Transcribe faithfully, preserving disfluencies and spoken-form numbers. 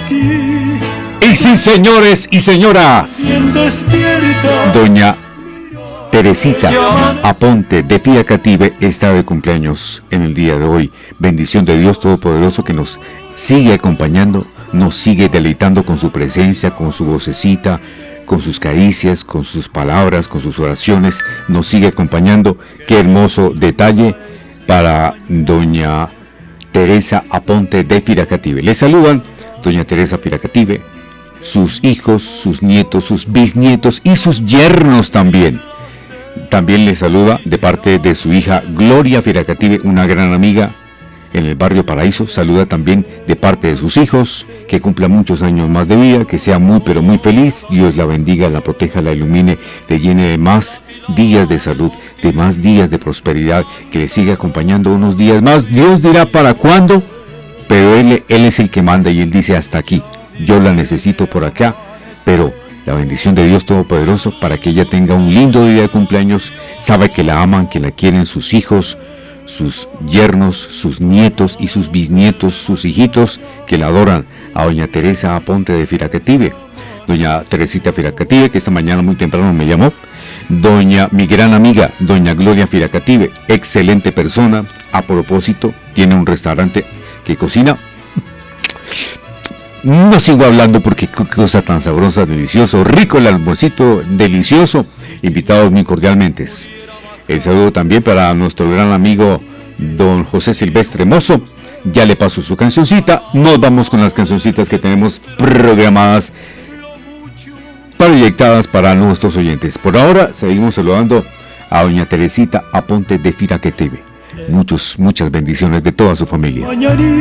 Y sí, señores y señoras, doña Teresita Aponte de Firacative está de cumpleaños en el día de hoy. Bendición de Dios Todopoderoso que nos sigue acompañando, nos sigue deleitando con su presencia, con su vocecita, con sus caricias, con sus palabras, con sus oraciones, nos sigue acompañando. Qué hermoso detalle para doña Teresa Aponte de Firacative. Le saludan doña Teresa Firacative, sus hijos, sus nietos, sus bisnietos y sus yernos también. También le saluda de parte de su hija Gloria Firacative, una gran amiga en el barrio Paraíso. Saluda también de parte de sus hijos, que cumpla muchos años más de vida, que sea muy pero muy feliz. Dios la bendiga, la proteja, la ilumine, le llene de más días de salud, de más días de prosperidad, que le siga acompañando unos días más. Dios dirá para cuándo, pero él, él es el que manda y él dice hasta aquí. Yo la necesito por acá, pero la bendición de Dios Todopoderoso para que ella tenga un lindo día de cumpleaños. Sabe que la aman, que la quieren sus hijos, sus yernos, sus nietos y sus bisnietos, sus hijitos, que la adoran. A doña Teresa Aponte de Firacative, doña Teresita Firacative, que esta mañana muy temprano me llamó. Doña, mi gran amiga, doña Gloria Firacative, excelente persona. A propósito, tiene un restaurante que cocina. No sigo hablando porque qué cosa tan sabrosa, delicioso, rico el almuercito, delicioso. Invitados muy cordialmente. El saludo también para nuestro gran amigo don José Silvestre Mozo. Ya le paso su cancioncita. Nos vamos con las cancioncitas que tenemos programadas, proyectadas para nuestros oyentes. Por ahora seguimos saludando a doña Teresita Aponte de Firacative. Muchos, muchas bendiciones de toda su familia.